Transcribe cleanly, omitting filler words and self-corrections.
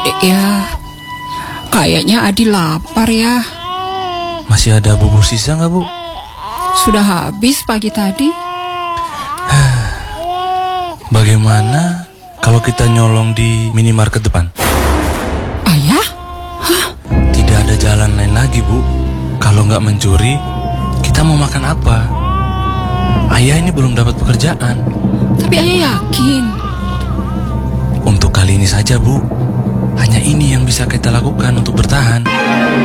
Dek ya. Kayaknya Adi lapar ya. Masih ada bubur sisa nggak, Bu? Sudah habis pagi tadi. Bagaimana kalau kita nyolong di minimarket depan? Ayah? Hah? Tidak ada jalan lain lagi, Bu. Kalau nggak mencuri, kita mau makan apa? Ayah ini belum dapat pekerjaan. Tapi ayah yakin. Untuk kali ini saja, Bu. Hanya ini yang bisa kita lakukan untuk bertahan.